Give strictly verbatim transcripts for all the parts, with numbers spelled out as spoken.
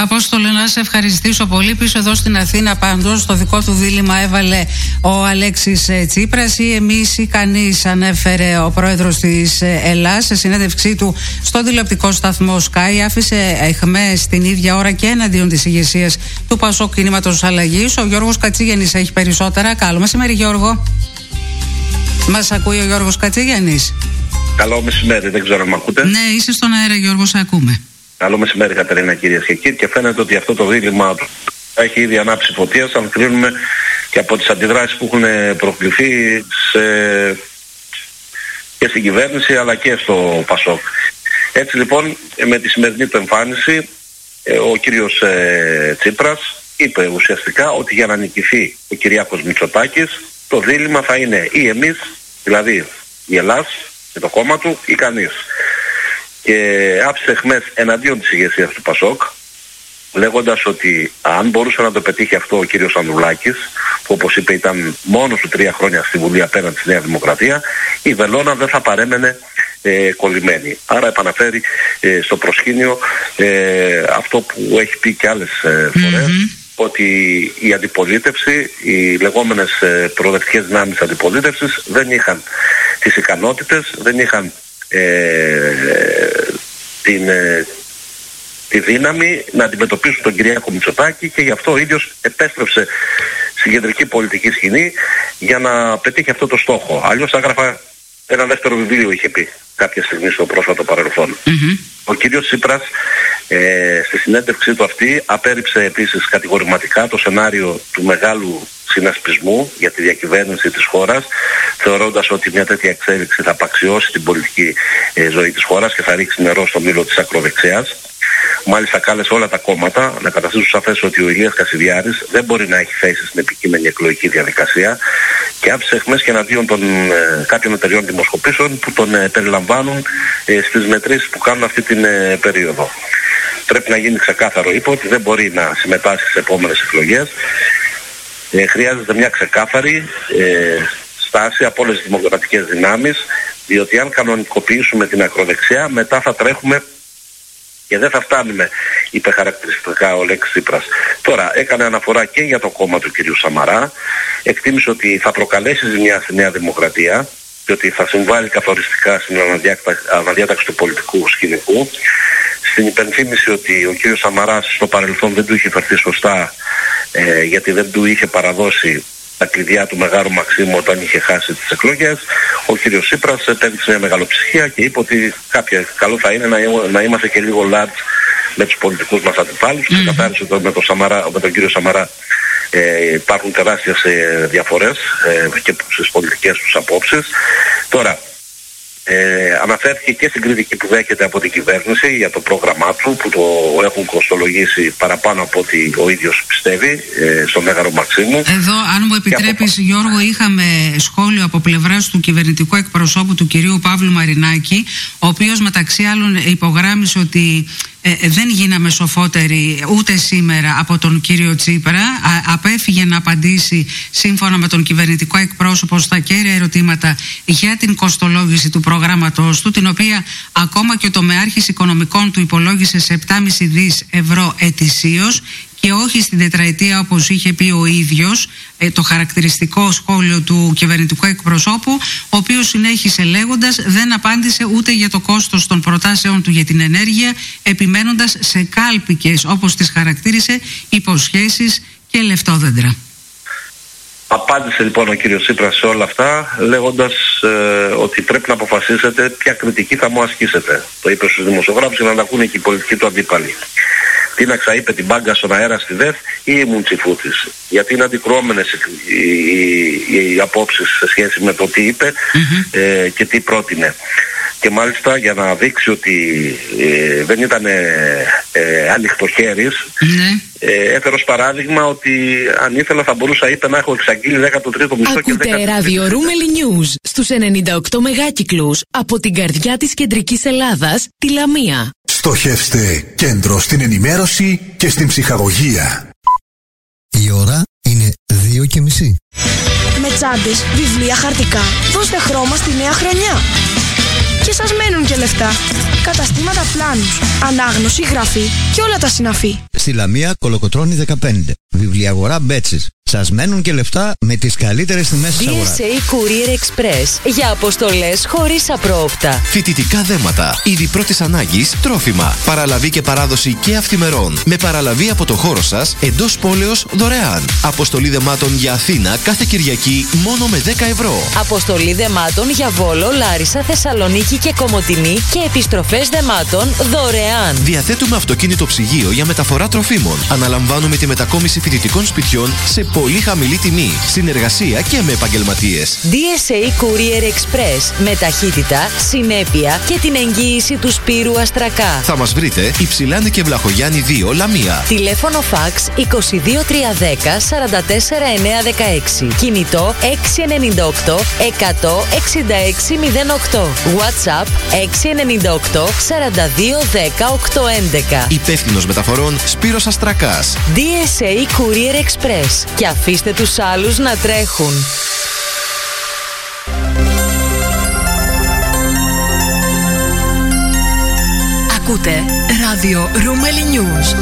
Απόστολε, να σε ευχαριστήσω πολύ. Πίσω εδώ στην Αθήνα, πάντως, το δικό του δίλημμα έβαλε ο Αλέξης Τσίπρας ή εμείς ή κανείς, ανέφερε ο πρόεδρος της Ελλάς σε συνέντευξή του στο τηλεοπτικό σταθμό Sky. Άφησε αιχμές την ίδια ώρα και εναντίον της ηγεσίας του Πασόκ Κινήματος Αλλαγής. Ο Γιώργος Κατσίγενης έχει περισσότερα. Καλό μεσημέρι, Γιώργο. Μας ακούει ο Γιώργος Κατσίγενης? Καλό μεσημέρι, δεν ξέρω αν με ακούτε. Ναι, είσαι στον αέρα, Γιώργο, σε ακούμε. Καλό μεσημέρι, Κατερίνα, κυρίες και κύριοι. Και φαίνεται ότι αυτό το δίλημμα έχει ήδη ανάψει φωτίας, αν κρίνουμε και από τις αντιδράσεις που έχουν προκληθεί σε... και στην κυβέρνηση αλλά και στο Πασόκ. Έτσι λοιπόν, με τη σημερινή του εμφάνιση, ο κύριος ε, Τσίπρας είπε ουσιαστικά ότι για να νικηθεί ο Κυριάκος Μητσοτάκης, το δίλημμα θα είναι ή εμείς, δηλαδή η Ελλάς και το κόμμα του, ή κανείς. Και άφησε αιχμές εναντίον της ηγεσίας του Πασόκ, λέγοντας ότι αν μπορούσε να το πετύχει αυτό ο κύριος Ανδρουλάκης, που όπως είπε ήταν μόνος του τρία χρόνια στη Βουλή απέναντι στη Νέα Δημοκρατία, η βελόνα δεν θα παρέμενε ε, κολλημένη. Άρα επαναφέρει ε, στο προσκήνιο ε, αυτό που έχει πει και άλλες ε, φορές, mm-hmm. ότι η αντιπολίτευση, οι λεγόμενες ε, προοδευτικές δυνάμεις αντιπολίτευσης δεν είχαν τις ικανότητες, δεν είχαν ε, την... Ε, τη δύναμη να αντιμετωπίσουν τον Κυριάκο Μητσοτάκη, και γι' αυτό ο ίδιος επέστρεψε στην κεντρική πολιτική σκηνή για να πετύχει αυτό το στόχο. Αλλιώς θα έγραφα ένα δεύτερο βιβλίο, είχε πει κάποια στιγμή στο πρόσφατο παρελθόν. Mm-hmm. Ο κύριος Τσίπρας ε, στη συνέντευξή του αυτή απέρριψε επίσης κατηγορηματικά το σενάριο του μεγάλου συνασπισμού για τη διακυβέρνηση της χώρας, θεωρώντας ότι μια τέτοια εξέλιξη θα απαξιώσει την πολιτική ε, ζωή της χώρας και θα ρίξει νερό στο μήλο της ακροδεξιάς. Μάλιστα κάλεσε όλα τα κόμματα να καταστήσουν σαφές ότι ο Ηλίας Κασιδιάρης δεν μπορεί να έχει θέση στην επικείμενη εκλογική διαδικασία, και άφησε αιχμές και εναντίον των ε, κάποιων εταιριών δημοσκοπήσεων που τον ε, περιλαμβάνουν ε, στις μετρήσεις που κάνουν αυτή την ε, περίοδο. Πρέπει να γίνει ξεκάθαρο, είπε, ότι δεν μπορεί να συμμετάσχει σε επόμενες εκλογές. Ε, χρειάζεται μια ξεκάθαρη ε, στάση από όλες τις δημοκρατικές δυνάμεις, διότι αν κανονικοποιήσουμε την ακροδεξιά, μετά θα τρέχουμε και δεν θα φτάνουμε, είπε χαρακτηριστικά ο Αλέξης Τσίπρας. Τώρα έκανε αναφορά και για το κόμμα του κυρίου Σαμαρά, εκτίμησε ότι θα προκαλέσει ζημιά στη Νέα Δημοκρατία και ότι θα συμβάλλει καθοριστικά στην αναδιάταξη του πολιτικού σκηνικού. Στην υπενθύμηση ότι ο κύριος Σαμαράς στο παρελθόν δεν του είχε φερθεί σωστά, ε, γιατί δεν του είχε παραδώσει τα κλειδιά του Μεγάρου Μαξίμου όταν είχε χάσει τις εκλογές. Ο κύριος Τσίπρας επέδειξε μια μεγαλοψυχία και είπε ότι κάποια καλό θα είναι να, να είμαστε και λίγο large με τους πολιτικούς μας αντιπάλους. Mm-hmm. Ξεκαθάρισε ότι με, το με τον κύριο Σαμαρά ε, υπάρχουν τεράστιες ε, διαφορές ε, και στις πολιτικές τους απόψεις. Τώρα, Ε, αναφέρθηκε και στην κριτική που δέχεται από την κυβέρνηση για το πρόγραμμά του, που το έχουν κοστολογήσει παραπάνω από ότι ο ίδιος πιστεύει ε, στο Μέγαρο Μαξίμου. Εδώ, αν μου επιτρέπεις, από... Γιώργο, είχαμε σχόλιο από πλευράς του κυβερνητικού εκπροσώπου του κυρίου Παύλου Μαρινάκη, ο οποίος μεταξύ άλλων υπογράμμισε ότι Ε, δεν γίναμε σοφότεροι ούτε σήμερα από τον κύριο Τσίπρα. Α, απέφυγε να απαντήσει σύμφωνα με τον κυβερνητικό εκπρόσωπο στα κέρια ερωτήματα για την κοστολόγηση του προγράμματος του, την οποία ακόμα και ο τομεάρχης οικονομικών του υπολόγισε σε επτά κόμμα πέντε δις ευρώ ετησίως και όχι στην τετραετία όπως είχε πει ο ίδιος, ε, το χαρακτηριστικό σχόλιο του κυβερνητικού εκπροσώπου, ο οποίος συνέχισε λέγοντας δεν απάντησε ούτε για το κόστος των προτάσεων του για την ενέργεια, επιμένοντας σε κάλπικες, όπως τις χαρακτήρισε, υποσχέσεις και λεφτόδεντρα. Απάντησε λοιπόν ο κύριος Τσίπρας σε όλα αυτά, λέγοντας ε, ότι πρέπει να αποφασίσετε ποια κριτική θα μου ασκήσετε. Το είπε στους δημοσιογράφους για να τα ακούνε και οι πολιτικοί του αντίπαλοι. Τίναξα, είπε, την μπάγκα στον αέρα στη ΔΕΘ ή ήμουν τσιφούτης? Γιατί είναι αντικρουόμενες οι, οι, οι απόψεις σε σχέση με το τι είπε mm-hmm. ε, και τι πρότεινε. Και μάλιστα για να δείξει ότι ε, δεν ήταν ε, ε, ανοιχτοχέρης, mm-hmm. ε, έφερε ως παράδειγμα ότι αν ήθελα θα μπορούσα, είπε, να έχω εξαγγείλει δέκατο τρίτο μισθό. Ακούτε και δέκατο τρίτο. Ράδιο Ρούμελι News στους ενενήντα οκτώ μεγάκυκλους από την καρδιά της κεντρικής Ελλάδας, τη Λαμία. Στοχεύστε κέντρο στην ενημέρωση και στην ψυχαγωγία. Η ώρα είναι δύο και μισή. Με τσάντες, βιβλία, χαρτικά, δώστε χρώμα στη νέα χρονιά. Και σας μένουν και λεφτά. καταστήματα πλάνους, ανάγνωση, γραφή και όλα τα συναφή. Στη Λαμία Κολοκοτρώνη δεκαπέντε. Βιβλιαγορά Μπέτσης. Σας μένουν και λεφτά με τις καλύτερες τιμές της αγοράς. ντι ες έι Courier Express για αποστολές χωρίς απρόοπτα. Φοιτητικά δέματα, είδη πρώτης ανάγκης, τρόφιμα, παραλαβή και παράδοση και αυτημερών. Με παραλαβή από το χώρο σας, εντός πόλεως δωρεάν. Αποστολή δεμάτων για Αθήνα κάθε Κυριακή μόνο με δέκα ευρώ. Αποστολή δεμάτων για Βόλο, Λάρισα, Θεσσαλονίκη και Κομοτηνή και επιστροφές δεμάτων δωρεάν. Διαθέτουμε αυτοκίνητο ψυγείο για μεταφορά τροφίμων. Αναλαμβάνουμε τη μετακόμιση φοιτητικών σπιτιών σε πολύ χαμηλή τιμή. Συνεργασία και με επαγγελματίες. ντι ες έι Courier Express. Με ταχύτητα, συνέπεια και την εγγύηση του Σπύρου Αστρακά. Θα μας βρείτε Υψηλάνη και Βλαχογιάννη δύο, Λαμία. Τηλέφωνο φαξ είκοσι δύο τριακόσια δέκα σαράντα τέσσερα εννιακόσια δεκαέξι. Κινητό έξι εννιά οκτώ εκατό εξήντα έξι μηδέν οκτώ. WhatsApp έξι εννιά οκτώ σαράντα δύο δέκα οκτακόσια έντεκα. Υπεύθυνος μεταφορών Σπύρος Αστρακάς. ντι ες έι Courier Express. Και αφήστε τους άλλους να τρέχουν. Ακούτε ράδιο Ρούμελι News.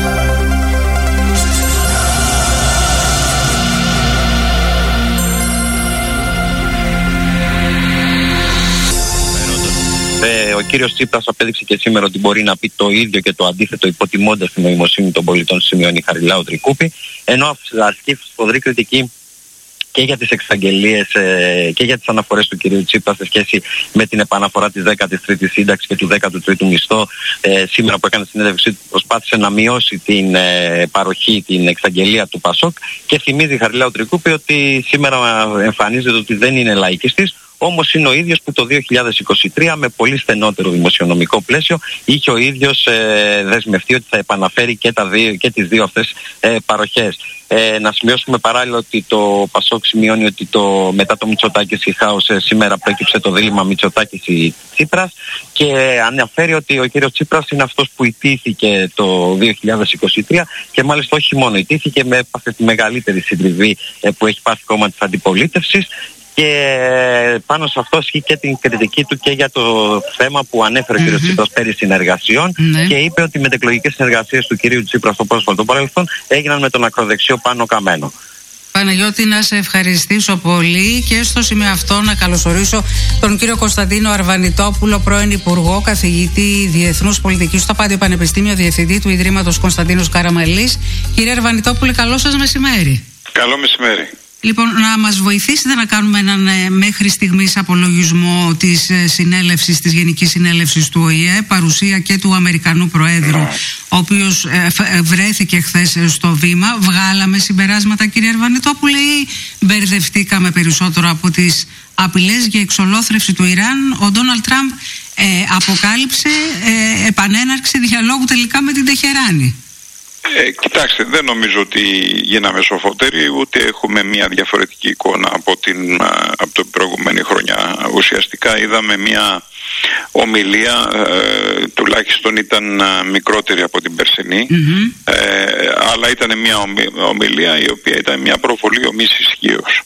Ε, ο κύριος Τσίπρας απέδειξε και σήμερα ότι μπορεί να πει το ίδιο και το αντίθετο, υποτιμώντας την νοημοσύνη των πολιτών, σημειώνει η Χαριλάου Τρικούπη, ενώ ασκεί σφοδρή κριτική και για τις εξαγγελίες ε, και για τις αναφορές του κυρίου Τσίπρα σε σχέση με την επαναφορά της δέκατης τρίτης σύνταξης και του δέκατου τρίτου μισθό. Ε, σήμερα που έκανε συνέντευξη προσπάθησε να μειώσει την ε, παροχή, την εξαγγελία του Πασόκ, και θυμίζει η Χαριλάου Τρικούπη ότι σήμερα εμφανίζεται ότι δεν είναι λαϊκιστής. Όμως είναι ο ίδιος που το δύο χιλιάδες είκοσι τρία με πολύ στενότερο δημοσιονομικό πλαίσιο είχε ο ίδιος ε, δεσμευτεί ότι θα επαναφέρει και, τα δύο, και τις δύο αυτές ε, παροχές. Ε, να σημειώσουμε παράλληλα ότι το Πασόκ σημειώνει ότι το, μετά το Μητσοτάκης η χάος ε, σήμερα προέκυψε το δίλημμα Μητσοτάκης ή Τσίπρας, και αναφέρει ότι ο κύριος Τσίπρας είναι αυτός που ιτήθηκε το δύο χιλιάδες είκοσι τρία, και μάλιστα όχι μόνο ιτήθηκε, με τη μεγαλύτερη συντριβή ε, που έχει πάθει κόμμα της αντιπολίτευσης. Και πάνω σε αυτό ισχύει και την κριτική του και για το θέμα που ανέφερε mm-hmm. ο κ. Τσίπρας περί συνεργασιών, mm-hmm. και είπε ότι οι μετεκλογικές συνεργασίες του κ. Τσίπρα στο πρόσφατο παρελθόν έγιναν με τον ακροδεξιό Πάνο Καμένο. Παναγιώτη, να σε ευχαριστήσω πολύ, και στο σημείο αυτό να καλωσορίσω τον κύριο Κωνσταντίνο Αρβανιτόπουλο, πρώην Υπουργό, καθηγητή Διεθνούς Πολιτικής στο Πάντιο Πανεπιστήμιο, διευθυντή του Ιδρύματος Κωνσταντίνος Καραμαλής. Κύριε Αρβανιτόπουλε, καλό σας μεσημέρι. Καλό μεσημέρι. Λοιπόν, να μας βοηθήσετε να κάνουμε έναν ε, μέχρι στιγμής απολογισμό της ε, συνέλευσης, της Γενικής Συνέλευσης του Ο Η Ε, παρουσία και του Αμερικανού Προέδρου, ο οποίος ε, ε, βρέθηκε χθες στο βήμα. Βγάλαμε συμπεράσματα, κύριε Αρβανιτόπουλε, ή μπερδευτήκαμε περισσότερο από τις απειλές για εξολόθρευση του Ιράν? Ο Ντόναλντ Τραμπ ε, αποκάλυψε ε, επανέναρξη διαλόγου τελικά με την Τεχεράνη. Ε, κοιτάξτε, δεν νομίζω ότι γίναμε σοφότεροι, ούτε έχουμε μια διαφορετική εικόνα από την, από την προηγούμενη χρονιά. Ουσιαστικά είδαμε μια ομιλία, ε, τουλάχιστον ήταν μικρότερη από την περσινή, mm-hmm. ε, αλλά ήταν μια ομιλία η οποία ήταν μια προβολή ομής ισχύως.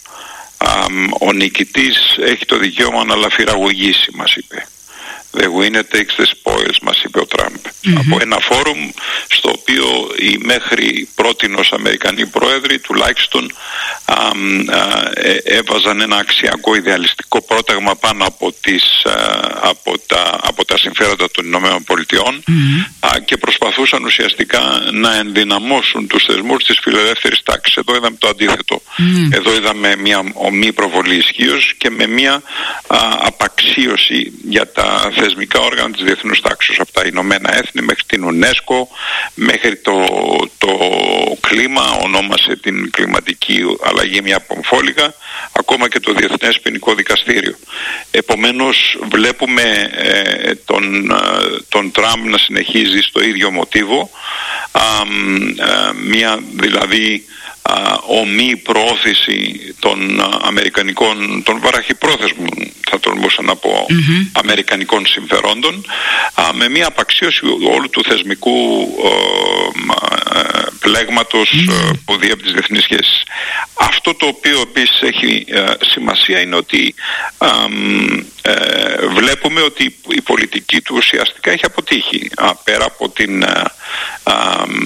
Ο νικητής έχει το δικαίωμα να λαφυραγωγήσει, μας είπε. The winner takes the spoils, μας είπε ο Τραμπ. Mm-hmm. Από ένα φόρουμ στο οποίο οι μέχρι πρότινος Αμερικανοί πρόεδροι τουλάχιστον α, α, ε, έβαζαν ένα αξιακό ιδεαλιστικό πρόταγμα πάνω από, τις, α, από, τα, από τα συμφέροντα των Ηνωμένων Πολιτειών, mm-hmm. α, και προσπαθούσαν ουσιαστικά να ενδυναμώσουν τους θεσμούς της φιλελεύθερης τάξης. Εδώ είδαμε το αντίθετο. Mm-hmm. Εδώ είδαμε μια ομή προβολή ισχύως και με μια α, απαξίωση για τα θεσμικά όργανα της διεθνούς τάξης, από τα Ηνωμένα Έθνη μέχρι την UNESCO, μέχρι το, το κλίμα, ονόμασε την κλιματική αλλαγή μια πομφόλιγα, ακόμα και το Διεθνές Ποινικό Δικαστήριο. Επομένως βλέπουμε ε, τον, τον Τραμπ να συνεχίζει στο ίδιο μοτίβο, α, α, μια δηλαδή α, ομή προώθηση των αμερικανικών, των βαραχυπρόθεσμων, θα τολμούσα να πω, mm-hmm. αμερικανικών συμφερόντων, α, με μια απαξίωση όλου του θεσμικού ε, πλέγματος mm. που διέπει τις διεθνείς σχέσεις. Αυτό το οποίο επίσης έχει ε, σημασία είναι ότι ε, ε, βλέπουμε ότι η πολιτική του ουσιαστικά έχει αποτύχει. Α, πέρα από την ε, ε,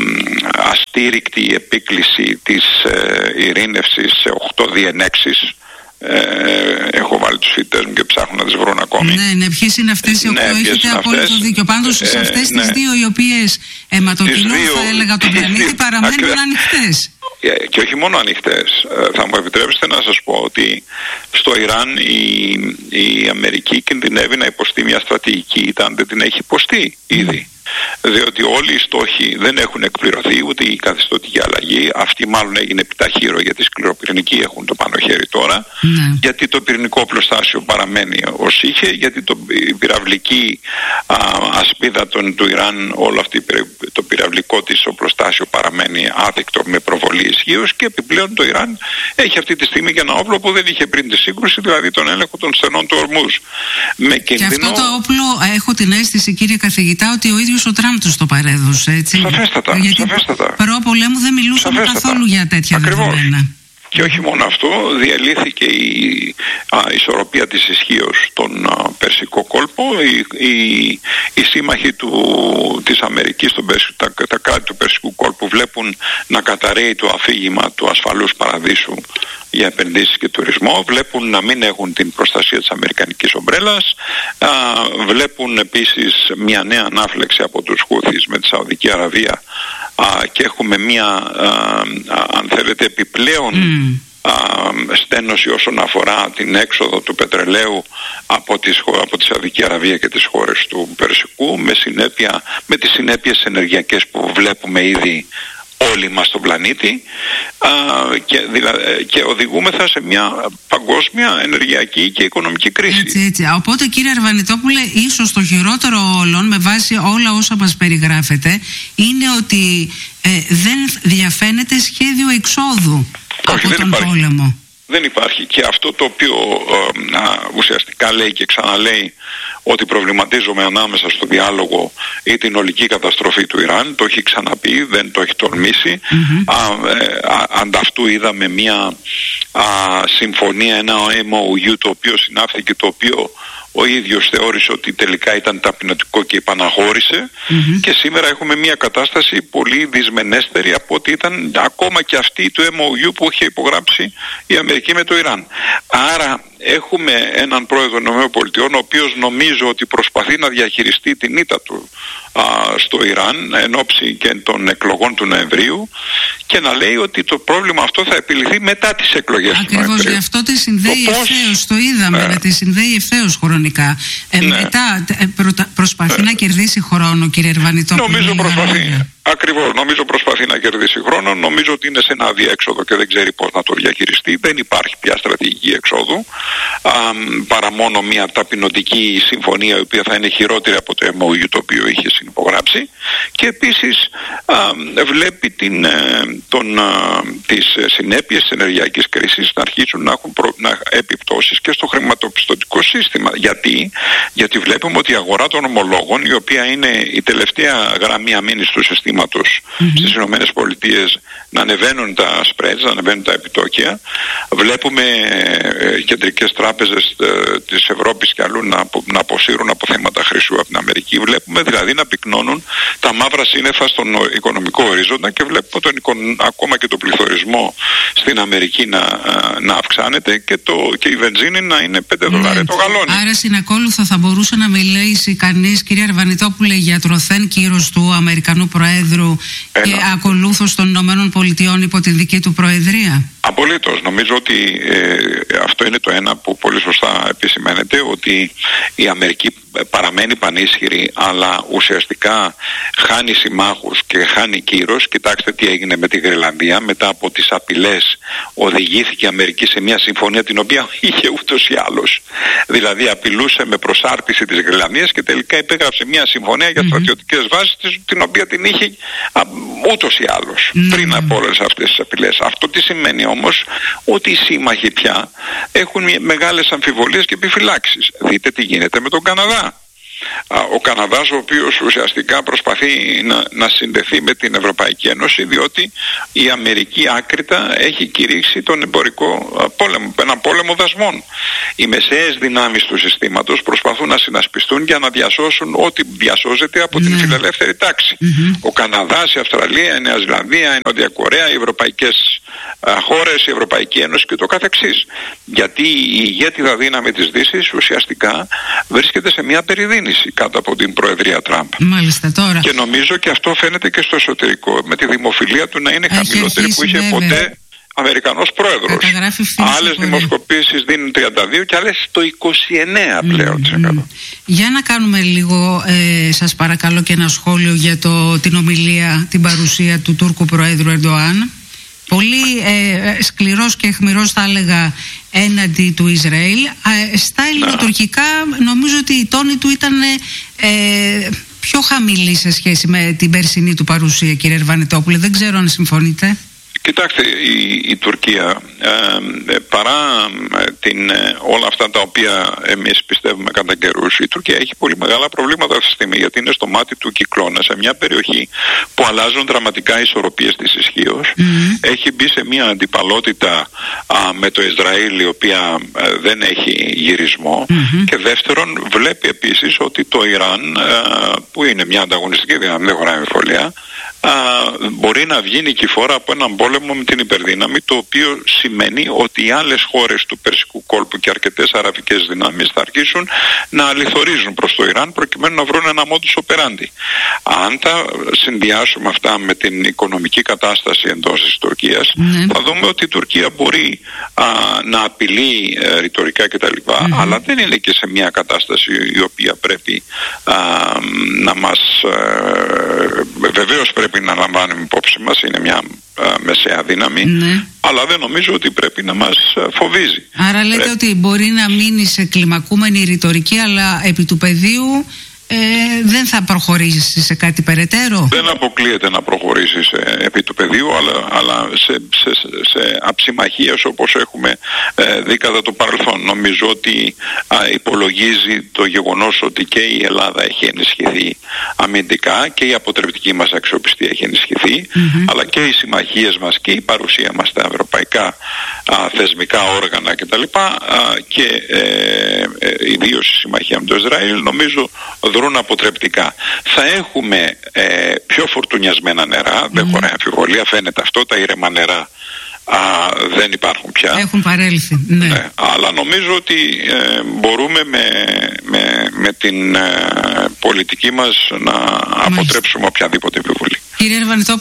αστήρικτη επίκληση της ε, ειρήνευσης σε οκτώ διενέξεις. Ε, έχω βάλει τους φοιτητές μου και ψάχνω να τις βρουν ακόμη. Ναι, ναι, ποιες είναι αυτές οι οκτώ, ναι, έχετε απόλυτο δίκιο. Πάντως σε αυτές ε, τις ναι. δύο οι οποίες αιματοκινούν, θα έλεγα, τον πλανήτη, παραμένουν ανοιχτές. Και όχι μόνο ανοιχτές. Θα μου επιτρέψετε να σας πω ότι στο Ιράν η, η Αμερική κινδυνεύει να υποστεί μια στρατηγική ήττα, αν δεν την έχει υποστεί ήδη. Διότι όλοι οι στόχοι δεν έχουν εκπληρωθεί, ούτε η καθεστωτική αλλαγή. Αυτή μάλλον έγινε επιταχύρω, γιατί οι σκληροπυρηνικοί έχουν το πάνω χέρι τώρα. Mm. Γιατί το πυρηνικό οπλοστάσιο παραμένει ως είχε, γιατί το, η πυραυλική α, ασπίδα των, του Ιράν, όλο αυτό το πυραυλικό της οπλοστάσιο παραμένει άδεικτο με προβολή ισχύως, και επιπλέον το Ιράν έχει αυτή τη στιγμή και ένα όπλο που δεν είχε πριν τη σύγκρουση, δηλαδή τον έλεγχο των στενών του Ορμούζ. Με κινδυνό... Και αυτό το όπλο, έχω την αίσθηση, κύριε καθηγητά, ότι ο ίδιος ο Τραμπ τους το παρέδωσε, έτσι. Σαφέστατα, γιατί σαφέστατα. Προ πολέμου δεν μιλούσαμε καθόλου για τέτοια δεδομένα. Και όχι μόνο αυτό, διαλύθηκε η α, ισορροπία της ισχύως στον α, Περσικό κόλπο. Οι, οι, οι σύμμαχοι του, της Αμερικής, τον Περσ, τα, τα κράτη του Περσικού κόλπου, βλέπουν να καταρρέει το αφήγημα του ασφαλούς παραδείσου για επενδύσεις και τουρισμό, βλέπουν να μην έχουν την προστασία της αμερικανικής ομπρέλας, α, βλέπουν επίσης μια νέα ανάφλεξη από τους Χούθις με τη Σαουδική Αραβία, α, και έχουμε μια, α, α, αν θέλετε, επιπλέον mm. α, στένωση όσον αφορά την έξοδο του πετρελαίου από, τις, από τη Σαουδική Αραβία και τις χώρες του Περσικού, με, συνέπεια, με τις συνέπειες ενεργειακές που βλέπουμε ήδη όλοι μας στον πλανήτη, α, και, δηλα, και οδηγούμεθα σε μια παγκόσμια ενεργειακή και οικονομική κρίση. Έτσι, έτσι. Οπότε, κύριε Αρβανιτόπουλε, ίσως το χειρότερο όλων, με βάση όλα όσα μας περιγράφετε, είναι ότι ε, δεν διαφαίνεται σχέδιο εξόδου Όχι, από δεν τον υπάρχει. πόλεμο. Δεν υπάρχει. Και αυτό το οποίο ε, α, ουσιαστικά λέει και ξαναλέει ότι προβληματίζομαι ανάμεσα στο διάλογο ή την ολική καταστροφή του Ιράν, το έχει ξαναπεί, δεν το έχει τολμήσει. Mm-hmm. Α, ε, α, ανταυτού είδαμε μια α, συμφωνία, ένα εμ ο γιου το οποίο συνάφθηκε, το οποίο ο ίδιος θεώρησε ότι τελικά ήταν ταπεινωτικό και επαναχώρησε, mm-hmm. και σήμερα έχουμε μια κατάσταση πολύ δυσμενέστερη από ότι ήταν ακόμα και αυτή του εμ ο γιου που είχε υπογράψει η Αμερική με το Ιράν. Άρα έχουμε έναν πρόεδρο των ΗΠΑ, ο οποίος νομίζω ότι προσπαθεί να διαχειριστεί την ήττα του α, στο Ιράν εν ώψη και των εκλογών του Νοεμβρίου, και να λέει ότι το πρόβλημα αυτό θα επιληθεί μετά τις εκλογές του Νοεμβρίου. Ακριβώς, γι' αυτό τη συνδέει το ευθέως, το είδαμε, ε, να τη συνδέει ευθέως χρονικά. Ε, ναι. Μετά ε, προ, προσπαθεί ε, να κερδίσει χρόνο, κύριε Αρβανιτόπουλε. Νομίζω προσπαθεί. Ακριβώς, νομίζω προσπαθεί να κερδίσει χρόνο. Νομίζω ότι είναι σε ένα αδιέξοδο και δεν ξέρει πώς να το διαχειριστεί. Δεν υπάρχει πια στρατηγική εξόδου, α, παρά μόνο μια ταπεινωτική συμφωνία, η οποία θα είναι χειρότερη από το εμ ο γιου το οποίο είχε συνυπογράψει. Και επίσης α, βλέπει την, τον, α, τις συνέπειες της ενεργειακής κρίσης να αρχίσουν να έχουν προ, να, επιπτώσεις και στο χρηματοπιστωτικό σύστημα. Γιατί? Γιατί βλέπουμε ότι η αγορά των ομολόγων, η οποία είναι η τελευταία γραμμή αμήνης του συστήματος, Mm-hmm. στις Ηνωμένες Πολιτείες, να ανεβαίνουν τα spreads, να ανεβαίνουν τα επιτόκια. Βλέπουμε ε, κεντρικές τράπεζες ε, της Ευρώπης και αλλού να, να αποσύρουν αποθέματα χρυσού από την Αμερική. Βλέπουμε δηλαδή να πυκνώνουν τα μαύρα σύννεφα στον οικονομικό ορίζοντα, και βλέπουμε τον, ακόμα και το πληθωρισμό στην Αμερική να, να αυξάνεται, και, το, και η βενζίνη να είναι πέντε δολάρια το γαλόνι. Άρα συνακόλουθα θα μπορούσε να μιλήσει κανείς, κύριε Αρβανιτόπουλε, για τρωθέν κύρος του Αμερικανού Προέδρου και Ένα. ακολούθως των Ηνωμένων Πολιτειών υπό τη δική του Προεδρία. Απολύτως. Νομίζω ότι ε, αυτό είναι το ένα που πολύ σωστά επισημαίνεται, ότι η Αμερική παραμένει πανίσχυρη, αλλά ουσιαστικά χάνει συμμάχους και χάνει κύρος. Κοιτάξτε τι έγινε με τη Γρυλανδία. Μετά από τις απειλές οδηγήθηκε η Αμερική σε μια συμφωνία την οποία είχε ούτως ή άλλως. Δηλαδή απειλούσε με προσάρτηση της Γρυλανδίας και τελικά υπέγραψε μια συμφωνία για mm-hmm. στρατιωτικές βάσεις, την οποία την είχε α, ούτως ή άλλως mm-hmm. πριν από όλες αυτές τις απειλές. Αυτό τι σημαίνει όμως? Ότι οι σύμμαχοι πια έχουν μεγάλες αμφιβολίες και επιφυλάξεις. Δείτε τι γίνεται με τον Καναδά. α, ο Καναδάς, ο οποίος ουσιαστικά προσπαθεί να, να συνδεθεί με την Ευρωπαϊκή Ένωση, διότι η Αμερική άκρητα έχει κηρύξει τον εμπορικό α, πόλεμο, ένα πόλεμο δασμών. Οι μεσαίες δυνάμεις του συστήματος προσπαθούν να συνασπιστούν για να διασώσουν ό,τι διασώζεται από την φιλελεύθερη τάξη. Mm-hmm. Ο Καναδάς, η Αυστραλία, η Νέα Ζηλανδία, η Νότια Κορέα, οι ευρωπαϊκές α, χώρες, η Ευρωπαϊκή Ένωση και το καθεξής. Γιατί η ηγέτιδα δύναμη της Δύσης ουσιαστικά βρίσκεται σε μια περιδίνηση κάτω από την Προεδρία Τραμπ. Μάλιστα, τώρα. Και νομίζω και αυτό φαίνεται και στο εσωτερικό, με τη δημοφιλία του να είναι έχει χαμηλότερη που είχε βέβαια. ποτέ Αμερικανός πρόεδρος. Άλλες δημοσκοπήσεις δίνουν τριάντα δύο και άλλες το είκοσι εννέα πλέον. Mm, mm. Για να κάνουμε λίγο, ε, σας παρακαλώ, και ένα σχόλιο για το, την ομιλία, την παρουσία του Τούρκου Προέδρου Ερντοάν. Πολύ ε, σκληρός και αιχμηρός, θα έλεγα, έναντι του Ισραήλ. Ε, στα ελληνοτουρκικά νομίζω ότι η τόνη του ήταν ε, πιο χαμηλή σε σχέση με την περσινή του παρουσία, κύριε Ερβανετόπουλε. Δεν ξέρω αν συμφωνείτε. Κοιτάξτε, η, η Τουρκία ε, παρά ε, την, ε, όλα αυτά τα οποία εμείς πιστεύουμε κατά καιρούς, η Τουρκία έχει πολύ μεγάλα προβλήματα αυτή τη στιγμή, γιατί είναι στο μάτι του κυκλώνα σε μια περιοχή που αλλάζουν δραματικά οι ισορροπίες της ισχύως. Mm-hmm. Έχει μπει σε μια αντιπαλότητα α, με το Ισραήλ, η οποία ε, δεν έχει γυρισμό. Mm-hmm. Και δεύτερον, βλέπει επίσης ότι το Ιράν, ε, που είναι μια ανταγωνιστική δύναμη, δεν χωράει αμφιβολία, Α, μπορεί να βγει νικηφόρα από έναν πόλεμο με την υπερδύναμη, το οποίο σημαίνει ότι οι άλλες χώρες του Περσικού κόλπου και αρκετές αραβικές δυνάμεις θα αρχίσουν να αληθορίζουν προς το Ιράν προκειμένου να βρουν ένα modus operandi. Αν τα συνδυάσουμε αυτά με την οικονομική κατάσταση εντός της Τουρκίας, mm. θα δούμε ότι η Τουρκία μπορεί α, να απειλεί ε, ρητορικά κτλ. Mm. Αλλά δεν είναι και σε μια κατάσταση η οποία πρέπει α, να μας ε, βεβαίως πρέπει να λαμβάνουμε υπόψη μας, είναι μια α, μεσαία δύναμη, ναι. αλλά δεν νομίζω ότι πρέπει να μας φοβίζει. Άρα λέτε Πρέ... ότι μπορεί να μείνει σε κλιμακούμενη ρητορική, αλλά επί του πεδίου ε, δεν θα προχωρήσει σε κάτι περαιτέρω. Δεν αποκλείεται να προχωρήσει σε, επί του πεδίου, αλλά, αλλά σε, σε, σε αψημαχίες όπως έχουμε ε, δει κατά το παρελθόν. Νομίζω ότι α, υπολογίζει το γεγονός ότι και η Ελλάδα έχει ενισχυθεί αμυντικά και η αποτρεπτική μας αξιοπιστία έχει ενισχυθεί, mm-hmm. αλλά και οι συμμαχίες μας και η παρουσία μας στα ευρωπαϊκά α, θεσμικά όργανα κτλ. Α, και ε, ε, ιδίως η συμμαχία με το Ισραήλ νομίζω δρούν αποτρεπτικά. Θα έχουμε ε, πιο φορτουνιασμένα νερά, mm. δεν χωράει αμφιβολία, φαίνεται αυτό, τα ήρεμα νερά α, δεν υπάρχουν πια. Έχουν παρέλθει, ναι. ναι αλλά νομίζω ότι ε, μπορούμε με, με, με την ε, πολιτική μας να αποτρέψουμε οποιαδήποτε επιβολή. Κύριε Ερβανετόπουλε,